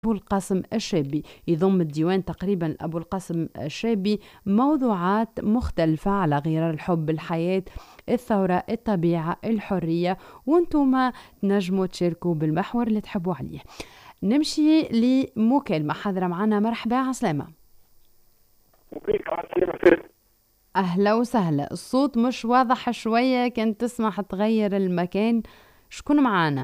أبو القاسم الشابي. يضم الديوان تقريبا أبو القاسم الشابي موضوعات مختلفة على غرار الحب، الحياة، الثورة، الطبيعة، الحرية، وانتم تنجموا تشاركوا بالمحور اللي تحبوا عليه. نمشي لمكالمة حاضرة معنا. مرحبا، عسلامة. أهلا وسهلا. الصوت مش واضح شوية، كان تسمح تغير المكان. شكون معانا؟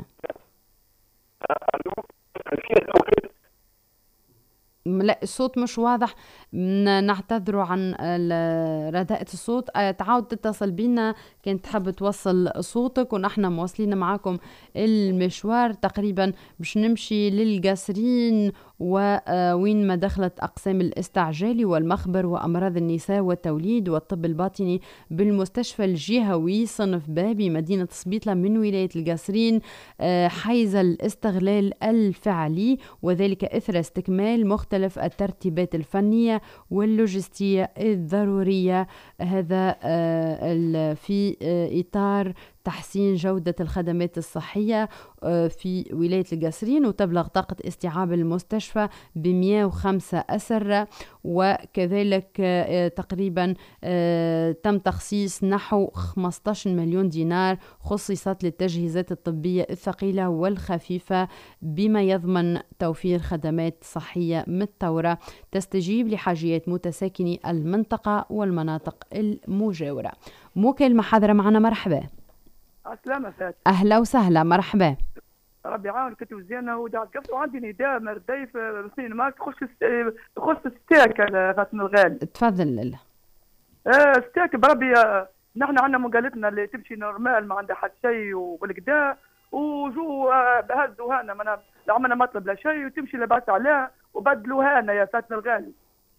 لا، الصوت مش واضح. نعتذر عن رداءة الصوت. تعاود تتصل بينا كنت تحب توصل صوتك، ونحن مواصلين معاكم المشوار تقريبا باش نمشي للقاسرين وين ما دخلت أقسام الاستعجالي والمخبر وأمراض النساء والتوليد والطب الباطني بالمستشفى الجهوي صنف بابي مدينة سبيطلة من ولاية القاسرين، حيز الاستغلال الفعلي، وذلك إثر استكمال مختلف الترتيبات الفنية واللوجستية الضرورية. هذا في إطار تحسين جودة الخدمات الصحية في ولاية القاسرين، وتبلغ طاقة استيعاب المستشفى ب105 أسرة، وكذلك تقريبا تم تخصيص نحو 15 مليون دينار خصصت للتجهيزات الطبية الثقيلة والخفيفة، بما يضمن توفير خدمات صحية متطورة تستجيب لحاجيات متساكني المنطقة والمناطق المجاورة. مكالمة حاضرة معنا. مرحبا. عسلامة فات. أهلا وسهلا. مرحبا. ربي يعاونك انت وزينة ودعت كفت. وعندي نداء مرداي في سنين ما تخص ستيك فاتن الغالي. تفضل. ستيك بربي. نحن عندنا مقالتنا اللي تمشي نورمال ما عندها حد شيء والكدا، وجو بهزوا هنا ما عملنا مطلب لا شيء، وتمشي لباس عليه وبدلوا هنا يا فاتن الغالي.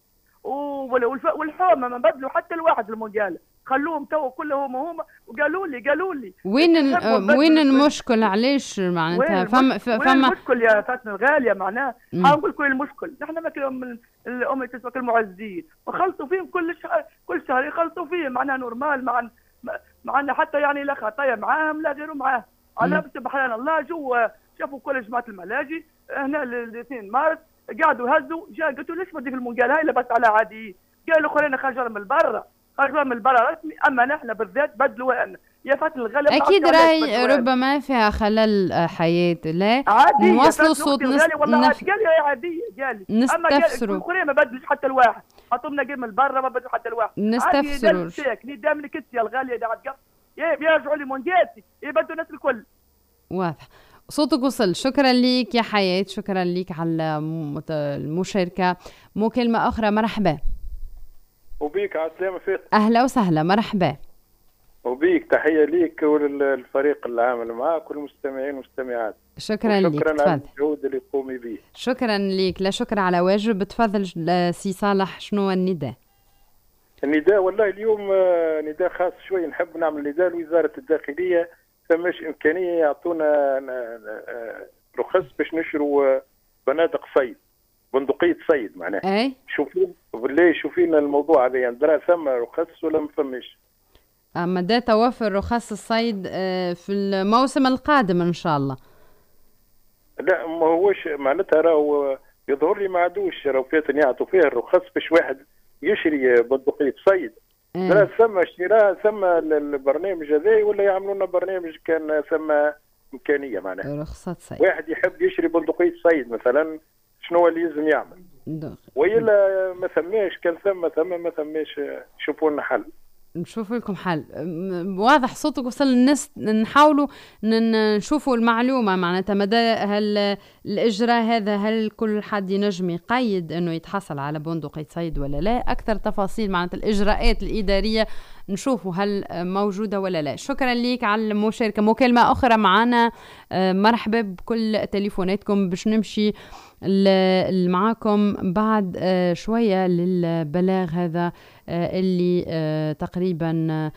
والحومه ما بدلوا حتى الواحد المقاله، خلوهم تو كلهم هم. وقالوا لي وين المشكل؟ علاش معناتها وين المشكل يا فاتن الغاليه؟ معناه حنقول لك وين المشكل. نحن ماكلهم الام تسمك المعزين وخلطوا فيهم كل شهر يخلطوا فيهم، معناها نورمال. معنا حتى يعني لا خطايا معاهم لا غيره معاه. على سبحان الله جوا شافوا كل جماعه الملاجئ هنا الاثنين مارس قعدوا هزوا. جا قلت له ليش ما تضيف المقال هاي لبس على عادي؟ قالوا خلينا خرجوا من برا رسمي، اما نحن بالذات بدلوا يا فاتن الغالي. اكيد راي ربما فيها خلل حياه. لا عادي نوصلوا صوت والله قال يا عاديه قال نستفسروا. اما ما بدلش حتى الواحد، حطونا جيم من برا ما بدلش حتى الواحد. نستفسروا ندام لك انت يا الغاليه دعت قف يرجعوا لي منجاتي يبدوا الناس الكل. واضح صوتك وصل. شكرا ليك يا حياة، شكرا ليك على المشاركة. مكالمة أخرى. مرحبا. وبيك عسلامة فاتن. أهلا وسهلا. مرحبا. وبيك تحية ليك وللفريق العامل معك والمستمعين والمستمعات. شكرا ليك. شكرا على المجهود اللي تقومي به. شكرا ليك. لا شكر على واجب. تفضل سي صالح، شنو النداء؟ النداء والله اليوم نداء خاص شوي. نحب نعمل نداء لوزارة الداخلية، فماش إمكانية يعطونا رخص باش نشروا بنادق صيد، بندقية صيد معناها. اي شوفينا الموضوع هذا، يعني درا ثم رخص ولا ما فماش؟ مدى توفر رخص الصيد في الموسم القادم ان شاء الله. لا ما هوش معناتها، راهو يظهر لي ما عادوش، راهو فاتن يعطوا فيها الرخص باش واحد يشري بندقية صيد. لا ثم شراء ثم البرنامج هذا، ولا يعملوا لنا برنامج كان ثم إمكانية معناها رخصة صيد. واحد يحب يشري بندقية صيد مثلا، شنو اللي لازم يعمل؟ وإلا ما ثماش، كان ثم ما ثماش، شوفوا لنا حل. نشوف لكم حل. واضح صوتك وصل للناس. نحاولوا نشوفوا المعلومة معناتها مدى هل الإجراء هذا، هل كل حد ينجم يقيد أنه يتحصل على بندقية صيد ولا لا؟ أكثر تفاصيل معناتها الإجراءات الإدارية نشوفوا هل موجودة ولا لا. شكرا ليك على المشاركة. مكالمة أخرى معنا. مرحبا بكل تليفوناتكم باش نمشي معاكم بعد شوية للبلاغ هذا اللي تقريبا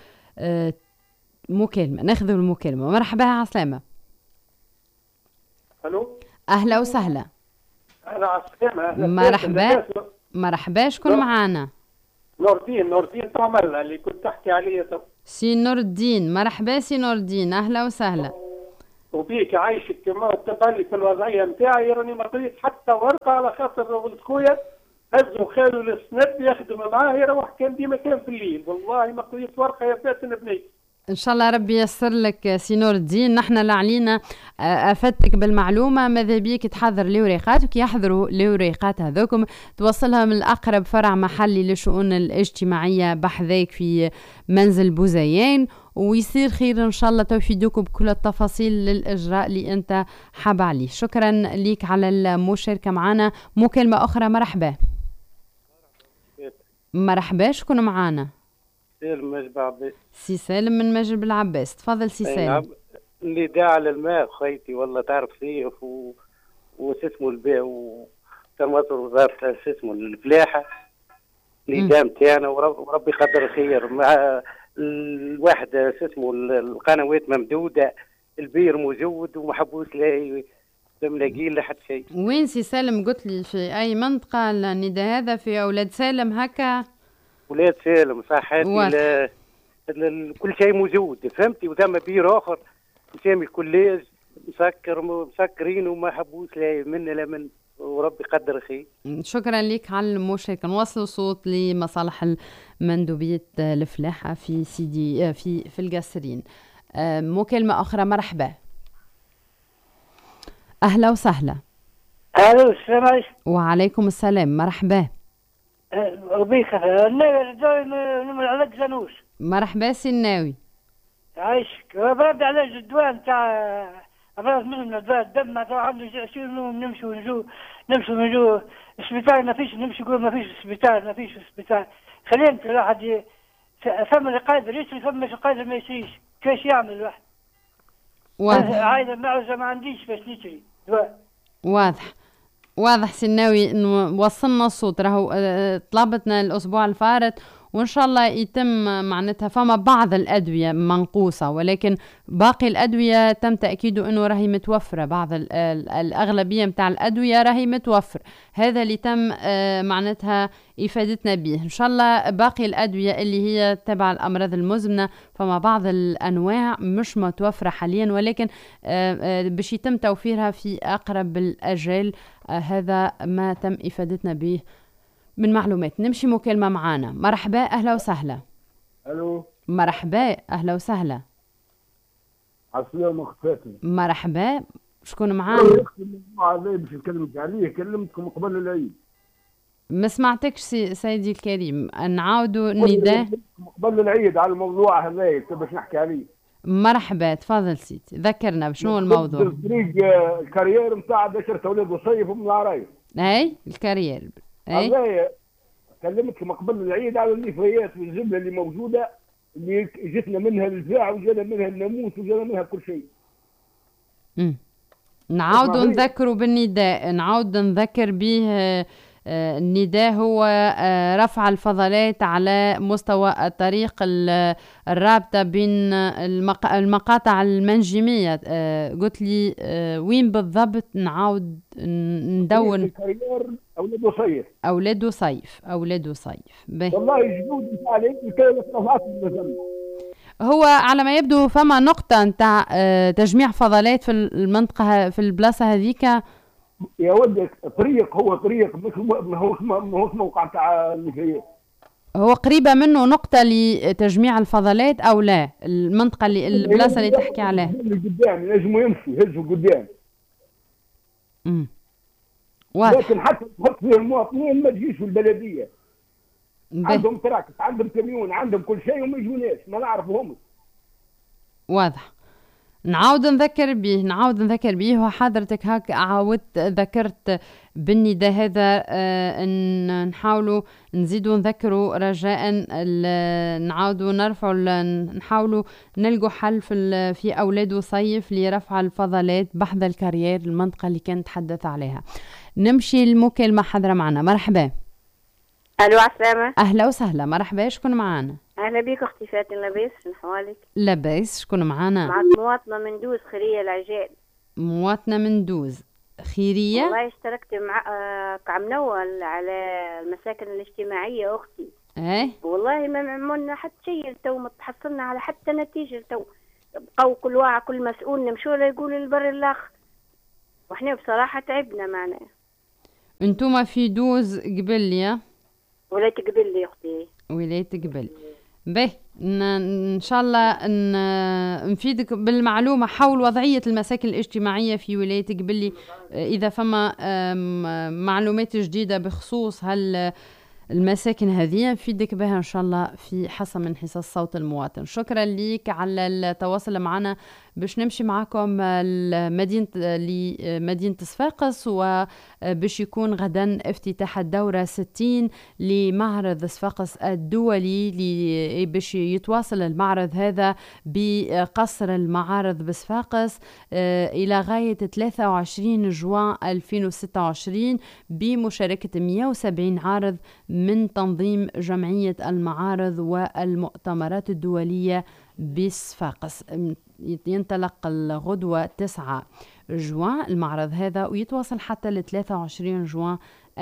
مكالمة. ناخذ المكالمة. مرحبا عسلامة. الو أهلا وسهلا. أهلا عسلامة. مرحبا. مرحبا. شكون معانا؟ نور الدين طعمل اللي كنت تحكي عليه. سي نور الدين. مرحبا سي نور الدين. أهلا وسهلا. وبيك عايشك كما تبالي في الوضعيه نتاعي، راني ما قريت حتى ورقه على خاطر ولد خويا هزوا خالو السند يخدم معاه يروح كان ديما كان في الليل، والله ما قريت ورقه يا فاتن بني. ان شاء الله ربي ييسر لك سي نور الدين. نحن اللي علينا افدتك بالمعلومه، ماذا بيك تحضر الاوراقات وكي يحضروا الاوراقات هذوكم توصلها من الاقرب فرع محلي للشؤون الاجتماعيه بحذاك في منزل بوزيان، ويصير خير ان شاء الله توفيدوكم بكل التفاصيل للاجراء اللي انت حاب عليه. شكرا ليك على المشاركه معنا. مكالمه اخرى. مرحبا. مرحبا، شكون معنا؟ سالم مجب عباس. سي سالم من مجب العباس، تفضل سي سالم. اللي داع على الماء خيتي والله تعرف صيف وسسمو الباء وترمطر وزارة سسمو الفلاحة اللي دام تاعنا وربي قدر خير مع الواحد سسمو القنوات ممدودة، البير مزود ومحبوس لا ملاقي لا حتى شيء. وين سي سالم؟ قلت لي في أي منطقة النداء هذا؟ في أولاد سالم هكا؟ ولاد سالم صحاتي كل شيء موجود فهمتي، وثم بير اخر مسامي الكلاج مسكرين وما حبوش لا من لا من، وربي قدر خير. شكرا لك على المشاركه. نوصلوا صوت لمصالح المندوبيه الفلاحه في سيدي في القصرين. مكالمه اخرى. مرحبا. اهلا وسهلا. الو السلام عليكم. وعليكم السلام. مرحبا. ربيك نمر عليك زنوش. مرحبا سي الناوي. عايشك. برد على الجدوان تاع امراض من الدواء الدم ما عنده 20 يوم نمشوا نجو السبيطار ما فيش، نمشي نقول ما فيش سبيطار خلينا الواحد فما اللي قادر يشري فما اللي قادر ما يشريش، كيفاش يعمل الواحد؟ واضح. عايده المعوزه ما عنديش باش نشري دواء. واضح سناوي انه وصلنا الصوت. راهو طلبتنا الاسبوع الفارط وان شاء الله يتم معناتها. فما بعض الادويه منقوصه ولكن باقي الادويه تم تاكيده انه راهي متوفره. بعض الاغلبيه نتاع الادويه راهي متوفر. هذا اللي تم معناتها افادتنا به. ان شاء الله باقي الادويه اللي هي تبع الامراض المزمنه فما بعض الانواع مش متوفره حاليا ولكن باش يتم توفيرها في اقرب الاجال. هذا ما تم افادتنا به من معلومات. نمشي مكالمة معانا. مرحبا. أهلا وسهلا. ألو. مرحبا. أهلا وسهلا. عالسلامة أختاتي. مرحبا. شكون معانا؟ الموضوع هذا باش نكلمك عليه كلمتكم قبل العيد. ما سمعتكش سيدي الكريم. نعاودوا النداء قبل العيد على الموضوع هذا باش نحكي عليه. مرحبا. تفضل سيدي ذكرنا بشنو الموضوع. الطريق الكارير نتاع دشرة ولاد وصيف ومن العرايس. أي الكارير. هذايا كلمتكم قبل العيد على النفايات والزبله اللي موجوده اللي جتنا منها الجاع وجانا منها الناموس وجانا منها كل شيء. نعاود نذكروا بالنداء. نعاود نذكر به. النداء هو رفع الفضلات على مستوى الطريق الرابطة بين المقاطع المنجمية. قلت لي وين بالضبط؟ نعاود ندور. أولاد وصيف. والله جنود عليك كانت رفعت المزمة. هو على ما يبدو فما نقطة نتاع تجميع فضلات في المنطقة في البلاصة هذيك. يا ودك طريق، هو طريق ماهوش موقع تاع النفايات. هو قريبة منه نقطة لتجميع الفضلات أو لا؟ المنطقة اللي البلاصة اللي تحكي عليها اللي قدام ينجموا يمشوا يهزوا قدام. لكن حتى تحط فيه المواطنين ما تجيش في البلدية. عندهم تراكس، عندهم كميون، عندهم كل شيء وما يجوناش، ما نعرفهمش. واضح. نعاود نذكر به وحضرتك هاك عاودت ذكرت بالنداء هذا. ان نحاولوا نزيدوا نذكروا رجاء نعاودوا نرفعوا نحاولوا نلقوا حل في اولاد وصيف لرفع الفضلات بحذا الكارير المنطقه اللي كانت تحدث عليها. نمشي المكالمه حضره معنا. مرحبا. الو عسلامة. اهلا وسهلا. مرحبا. شكون معانا؟ اهلا بك اختي فاتن. لاباس؟ شنو احوالك؟ لاباس. شكون معانا؟ معك مواطنه من دوز خيريه العجال. مواطنه من دوز خيريه. والله اشتركت مع كعمنول على المساكن الاجتماعيه اختي. ايه والله ما عملنا حتى شيء تو، ما تحصلنا على حتى نتيجه تو. بقوا كل واحد كل مسؤول نمشوا له يقول البر الآخر، وإحنا بصراحة تعبنا معنا. انتوما في دوز قبل ولاية قبل يا أختي. ولاية قبل. به ان شاء الله نفيدك بالمعلومه حول وضعيه المساكن الاجتماعيه في ولايه قبلي، اذا فما معلومات جديده بخصوص المساكن هذه نفيدك بها ان شاء الله في حصة من حصص صوت المواطن. شكرا ليك على التواصل معنا. باش نمشي معكم لمدينة صفاقس، وباش يكون غدا افتتاح الدورة 60 لمعرض صفاقس الدولي، باش يتواصل المعرض هذا بقصر المعارض بصفاقس إلى غاية 23 جوان 2026 بمشاركة 170 عارض من تنظيم جمعية المعارض والمؤتمرات الدولية بصفاقس. ينطلق الغدوة 9 جوان المعرض هذا، ويتواصل حتى ل 23 جوان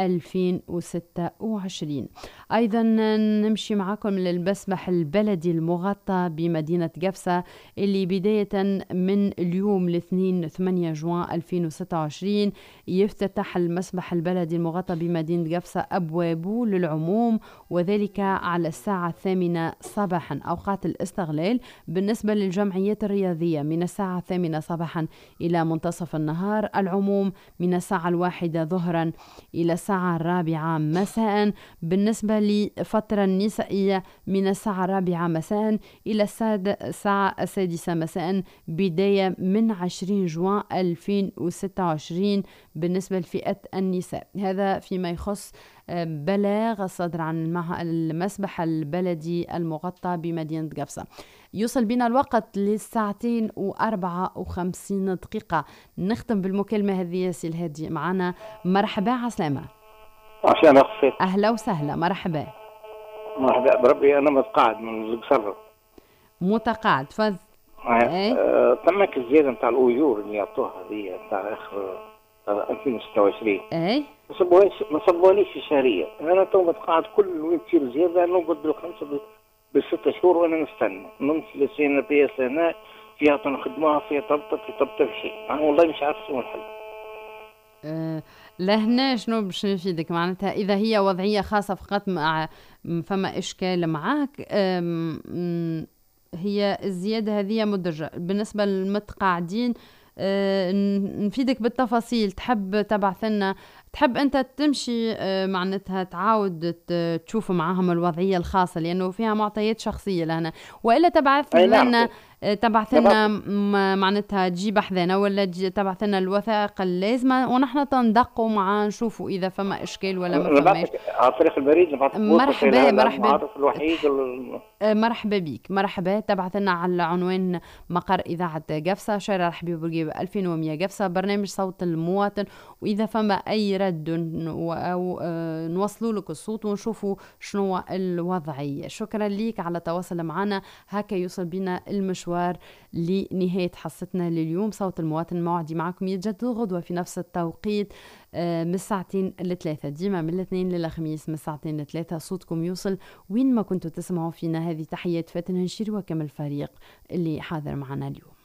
2026. أيضا نمشي معكم للمسبح البلدي المغطى بمدينة قفصة، اللي بداية من اليوم الاثنين 8 جوان 2026 يفتتح المسبح البلدي المغطى بمدينة قفصة أبوابه للعموم، وذلك على الساعة 8 صباحا. أوقات الاستغلال بالنسبة للجمعيات الرياضية من الساعة 8 صباحا إلى منتصف النهار، العموم من الساعة 1 ظهرا إلى الساعة 4 مساء. بالنسبة لفترة النسائية من الساعة 4 مساء إلى الساعة 6 مساء، بداية من 20 جوان 2026 بالنسبة لفئة النساء. هذا فيما يخص بلاغ صدر عن المسبح البلدي المغطى بمدينة قفصة. يوصل بنا الوقت للساعتين و54 دقيقة. نختم بالمكالمة هذه يا سي الهادي معنا. مرحبا، عسلامة. عشان أخفي. أهلا وسهلا، مرحبا. مرحبا بربي. أنا متقاعد من القصر. متقاعد، تفضل. تمك الزيادة نتاع الأجور اللي يعطوها هذه نتاع آخر 2026. اي ما صبونيش في شهرية. أنا تو متقاعد كل تصير زيادة نقعد بالخمسة بالستة شهور وأنا نستنى نمثل سنة بيا سنة فيها تنخدمها فيها طبطة في شيء. أنا والله مش عارف شنو الحل. لهنا شنو باش نفيدك؟ معناتها إذا هي وضعية خاصة فقط فما إشكال معك، هي الزيادة هذه مدرجة. بالنسبة للمتقاعدين نفيدك بالتفاصيل. تحب تبعث لنا، تحب أنت تمشي معناتها تعاود تشوف معهم الوضعية الخاصة لأنه فيها معطيات شخصية لهنا، وإلا تبعث لنا تبعث لنا معناتها تجيب حذانا ولا تبعث لنا الوثائق اللازمة ونحن تندقوا معاه نشوفوا إذا فما إشكال ولا ما فماش. على طريق البريد. مرحبا الوحيد مرحبا بك. مرحبا. تبعث لنا على عنوان مقر إذاعة قفصة، شارع الحبيب بورقيبة 2100 قفصة، برنامج صوت المواطن. وإذا فما أي رد أو نوصلوا لك الصوت ونشوفوا شنو الوضعية. شكرا ليك على تواصل معنا. هكا يوصل بنا المشوار لنهاية حصتنا لليوم. صوت المواطن موعدي معكم يتجدد غدوة في نفس التوقيت من الساعتين لثلاثة، ديما من الاثنين للخميس من الساعتين لثلاثة. صوتكم يوصل وين ما كنتوا تسمعوا فينا. هذه تحيات فاتن هنشير وكم الفريق اللي حاضر معنا اليوم.